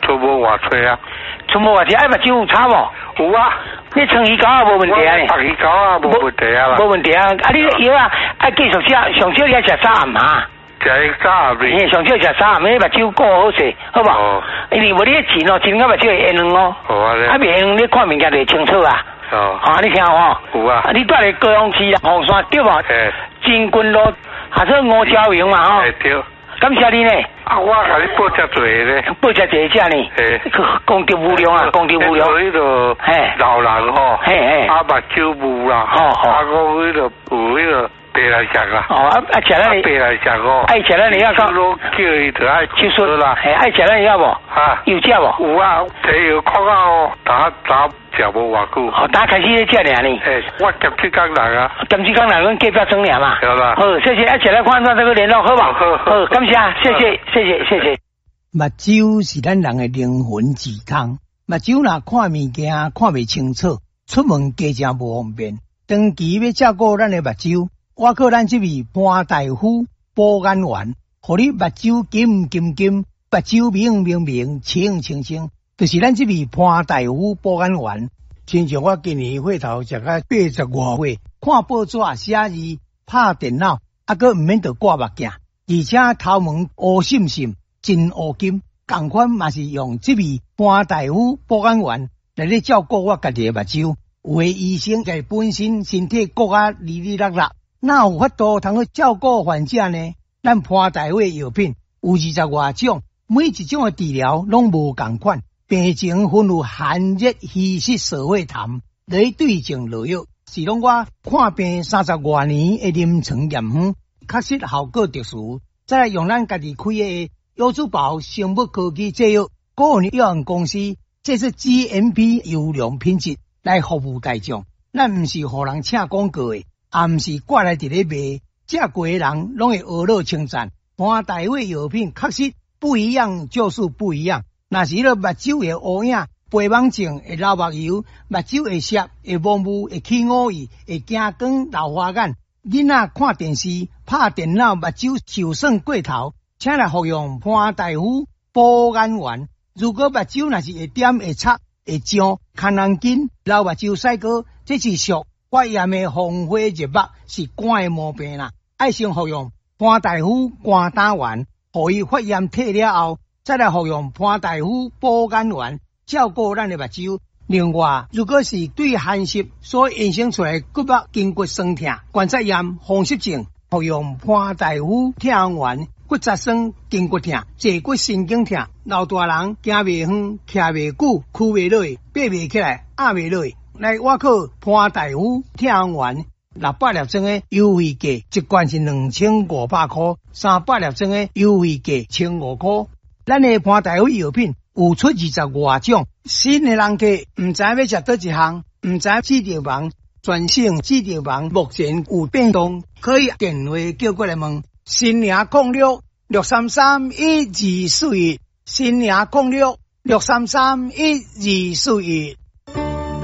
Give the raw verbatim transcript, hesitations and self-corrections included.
出无偌吹啊， 出无偌济，爱目睭有差无？ 有啊。 你长鱼膏啊无问题啊？ 长鱼膏啊无问题啊啦。 无问题啊，啊你药啊爱继续食，上少你爱食早暗嘛。 食早暗哩。 嘿，上少食早暗，你目睭顾好势，好无？哦。因为无你钱哦，钱到目睭会会软哦。好啊咧。啊袂软，你看物件就会清楚啊。哦。啊，你听吼？有啊。啊，你住咧高雄市啊，红山对无？嘿。金军路，下做五角营嘛吼。对。感谢你呢。啊，我甲你报遮济咧。报遮济遮呢？嘿。功德无量啊，功德无量。迄个嘿老人吼，嘿嘿，啊目睭雾啦，吼吼，啊个迄个有迄个白来食啦。哦，啊啊食咱白来食哦。爱食咱药到。叫伊就爱吸收啦。嘿，爱食咱药无？哈，有食无？有啊，摕药靠到打打食无偌久。哦，打开始咧食尔呢。嘿，我兼职工人啊。兼职工人，阮隔壁庄尔嘛。对啦。好，谢谢，爱食咱看到这个联络好无？好，好，感谢，谢谢，谢谢，谢谢。 目睭是咱人的灵魂之窗，目睭若看物件看袂清楚，出门加正无方便。长期要照顾咱的目睭，我靠咱这位潘大夫保眼丸，互你目睭金金金，目睭明明明，清清清，就是咱这位潘大夫保眼丸。亲像我今年岁头食到八十外岁，看报纸写字、拍电脑，啊个毋免得挂目镜，而且头毛乌闪闪。真乌金，同款嘛是用这味潘大夫保眼丸来咧照顾我家己的目睭。有的医生在本身身体骨啊哩哩落落，哪有法度通去照顾患者呢？咱潘大夫的药品有二十外种，每一种的治疗拢无共款，病情分有寒热、虚湿、烧火痰，来对症落药，是拢我看病三十多年的临床验方，确实效果特殊。再来用咱家己开的。优珠宝生物科技制药个人有限公司，这是 G M P 优良品质来服务大众。咱毋是互人请广告的，也毋是挂来伫咧卖，食过的人拢会学乐称赞。潘大夫药品确实不一样，就是不一样。若是了目睭会乌影、白网症、会流目油、目睭会涩、会蒙雾、会起乌翳、会惊光、老花眼，囡仔看电视、拍电脑，目睭受损过头。请来服用潘大夫保眼丸。如果目睭若是会点、会擦、会痒、看人紧、流目睭屎膏，这是属发炎的红花热目，是肝的毛病啦。爱先服用潘大夫肝胆丸，互伊发炎退了后，再来服用潘大夫保眼丸，照顾咱的目睭。另外，如果是对寒湿所衍生出来骨膜筋骨酸痛、关节炎、风湿症，服用潘大夫痛丸。骨质酸、筋骨痛、坐骨神经痛，老大人行袂远、徛袂久、屈袂落、爬袂起来、压袂落，来我靠潘大夫痛丸六百粒装的优惠价，一罐是两千五百块，三百粒装的优惠价千五块。咱的潘大夫药品有出二十外种，新的人客唔知要食倒一项，唔知市场网全省市场网目前有变动，可以电话叫过来问。新年控六六三三一二四一，新年控六六三三一二四一。